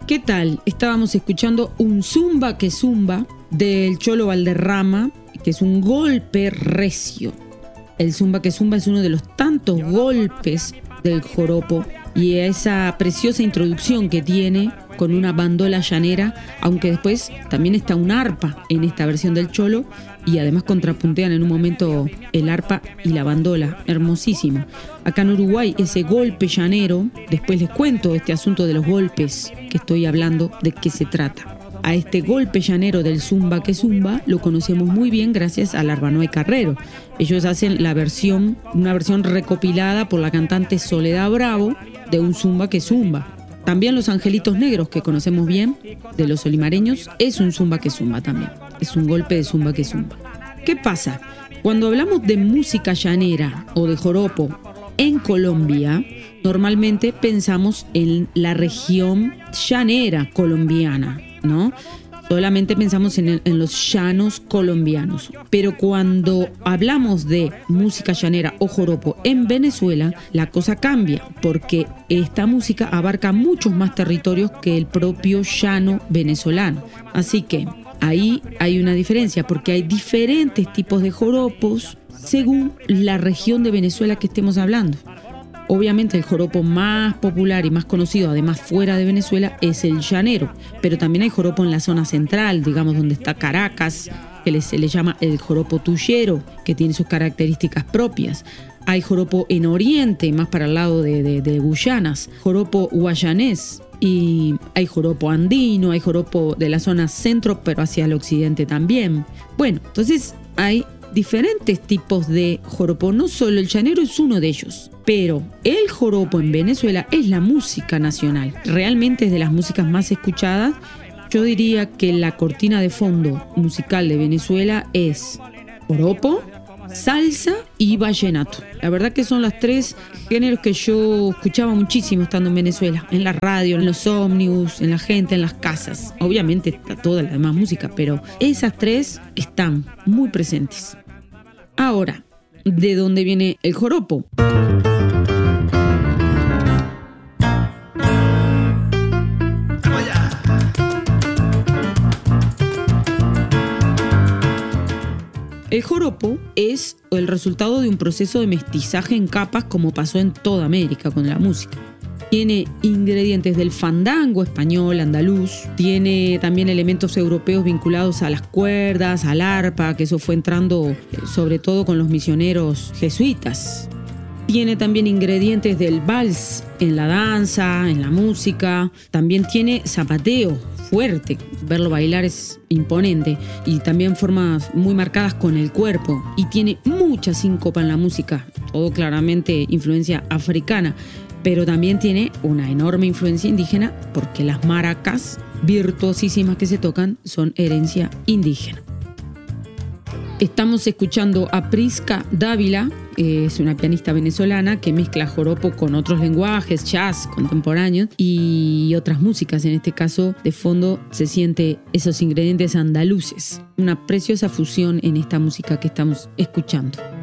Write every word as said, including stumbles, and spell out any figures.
¿Qué tal? Estábamos escuchando un zumba que zumba del Cholo Valderrama, que es un golpe recio. El zumba que zumba es uno de los tantos golpes del joropo y esa preciosa introducción que tiene con una bandola llanera, aunque después también está un arpa en esta versión del Cholo y además contrapuntean en un momento el arpa y la bandola, hermosísimo. Acá en Uruguay ese golpe llanero, después les cuento este asunto de los golpes que estoy hablando, de qué se trata. A este golpe llanero del zumba que zumba lo conocemos muy bien gracias al Arbanoa y Carrero. Ellos hacen la versión, una versión recopilada por la cantante Soledad Bravo de un zumba que zumba. También Los Angelitos Negros, que conocemos bien, de los olimareños, es un zumba que zumba también. Es un golpe de zumba que zumba. ¿Qué pasa? Cuando hablamos de música llanera o de joropo en Colombia, normalmente pensamos en la región llanera colombiana, ¿no? Solamente pensamos en, el, en los llanos colombianos. Pero cuando hablamos de música llanera o joropo en Venezuela, la cosa cambia, porque esta música abarca muchos más territorios que el propio llano venezolano. Así que ahí hay una diferencia, porque hay diferentes tipos de joropos según la región de Venezuela que estemos hablando. Obviamente el joropo más popular y más conocido, además fuera de Venezuela, es el llanero. Pero también hay joropo en la zona central, digamos donde está Caracas, que se le llama el joropo tuyero, que tiene sus características propias. Hay joropo en Oriente, más para el lado de, de, de Guyanas, joropo guayanés. Y hay joropo andino, hay joropo de la zona centro, pero hacia el occidente también. Bueno, entonces hay diferentes tipos de joropo, no solo el llanero es uno de ellos, pero el joropo en Venezuela es la música nacional, realmente es de las músicas más escuchadas. Yo diría que la cortina de fondo musical de Venezuela es joropo, salsa y vallenato. La verdad que son los tres géneros que yo escuchaba muchísimo estando en Venezuela, en la radio, en los ómnibus, en la gente, en las casas. Obviamente está toda la demás música, pero esas tres están muy presentes. Ahora, ¿de dónde viene el joropo? El joropo es el resultado de un proceso de mestizaje en capas como pasó en toda América con la música. Tiene ingredientes del fandango español, andaluz, tiene también elementos europeos vinculados a las cuerdas, al arpa, que eso fue entrando sobre todo con los misioneros jesuitas. Tiene también ingredientes del vals en la danza, en la música, también tiene zapateo fuerte, verlo bailar es imponente y también formas muy marcadas con el cuerpo y tiene mucha síncopa en la música, todo claramente influencia africana, pero también tiene una enorme influencia indígena porque las maracas virtuosísimas que se tocan son herencia indígena. Estamos escuchando a Prisca Dávila, eh, es una pianista venezolana que mezcla joropo con otros lenguajes, jazz contemporáneos y otras músicas. En este caso, de fondo se siente esos ingredientes andaluces. Una preciosa fusión en esta música que estamos escuchando.